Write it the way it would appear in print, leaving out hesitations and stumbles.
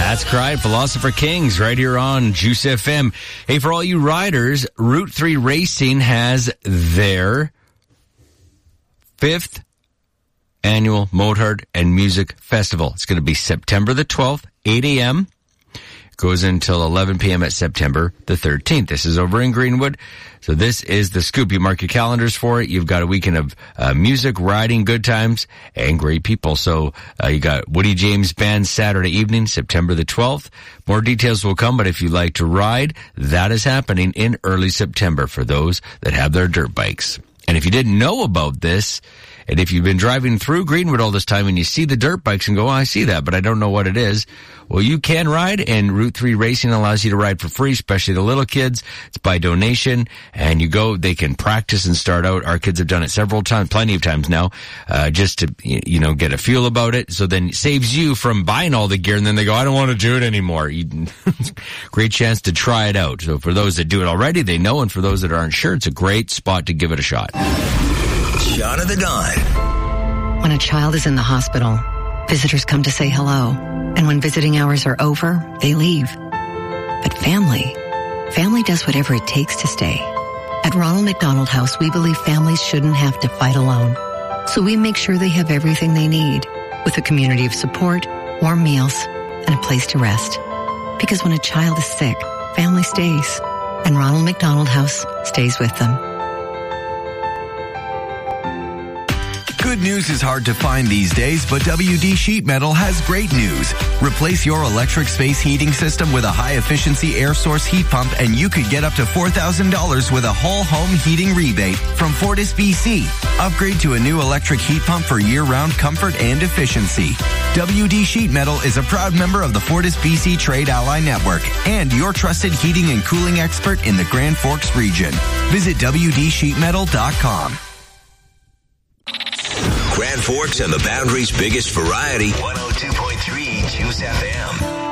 That's right. Philosopher Kings right here on Juice FM. Hey, for all you riders, Route 3 Racing has their 5th annual Motard and Music Festival. It's going to be September the 12th, 8 a.m. Goes until 11 p.m. at September the 13th. This is over in Greenwood. So this is the scoop. You mark your calendars for it. You've got a weekend of music, riding, good times, and great people. So you got Woody James Band Saturday evening, September the 12th. More details will come, but if you like to ride, that is happening in early September for those that have their dirt bikes. And if you didn't know about this, and if you've been driving through Greenwood all this time and you see the dirt bikes and go, oh, I see that, but I don't know what it is. Well, you can ride, and Route 3 Racing allows you to ride for free, especially the little kids. It's by donation, and you go, they can practice and start out. Our kids have done it several times, plenty of times now, just to, get a feel about it. So then it saves you from buying all the gear, and then they go, I don't want to do it anymore. Great chance to try it out. So for those that do it already, they know, and for those that aren't sure, it's a great spot to give it a shot. Shot of the Dawn. When a child is in the hospital, visitors come to say hello. And when visiting hours are over, they leave. But family does whatever it takes to stay. At Ronald McDonald House, we believe families shouldn't have to fight alone. So we make sure they have everything they need, with a community of support, warm meals, and a place to rest. Because when a child is sick, family stays. And Ronald McDonald House stays with them. Good news is hard to find these days, but WD Sheet Metal has great news. Replace your electric space heating system with a high-efficiency air source heat pump, and you could get up to $4,000 with a whole home heating rebate from Fortis BC. Upgrade to a new electric heat pump for year-round comfort and efficiency. WD Sheet Metal is a proud member of the Fortis BC Trade Ally Network and your trusted heating and cooling expert in the Grand Forks region. Visit WDSheetMetal.com. Grand Forks and the Boundary's biggest variety. 102.3 Juice FM.